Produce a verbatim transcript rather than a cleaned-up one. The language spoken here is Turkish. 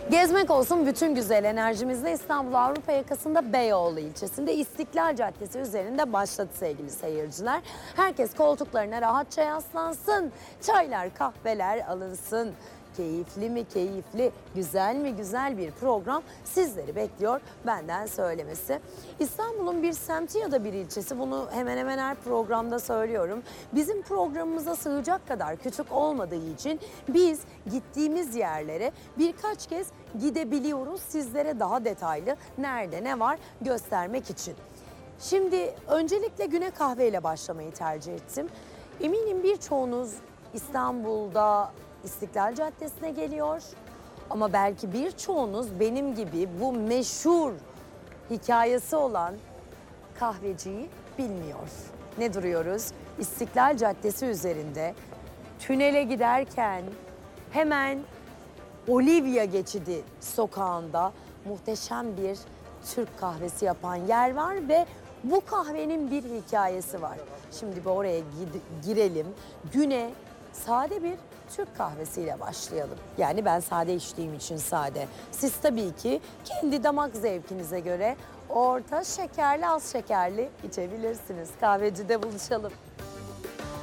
Gezmek olsun bütün güzel enerjimizle İstanbul Avrupa yakasında Beyoğlu ilçesinde İstiklal Caddesi üzerinde başladı sevgili seyirciler. Herkes koltuklarına rahatça yaslansın, çaylar kahveler alınsın. Keyifli mi keyifli, güzel mi güzel bir program sizleri bekliyor benden söylemesi. İstanbul'un bir semti ya da bir ilçesi, bunu hemen hemen her programda söylüyorum. Bizim programımıza sığacak kadar küçük olmadığı için biz gittiğimiz yerlere birkaç kez gidebiliyoruz. Sizlere daha detaylı nerede ne var göstermek için. Şimdi öncelikle güne kahveyle başlamayı tercih ettim. Eminim birçoğunuz İstanbul'da İstiklal Caddesi'ne geliyor. Ama belki birçoğunuz benim gibi bu meşhur hikayesi olan kahveciyi bilmiyor. Ne duruyoruz? İstiklal Caddesi üzerinde tünele giderken hemen Olivia Geçidi sokağında muhteşem bir Türk kahvesi yapan yer var ve bu kahvenin bir hikayesi var. Şimdi bir oraya girelim. Güne sade bir Türk kahvesiyle başlayalım. Yani ben sade içtiğim için sade. Siz tabii ki kendi damak zevkinize göre orta şekerli, az şekerli içebilirsiniz. Kahvecide buluşalım.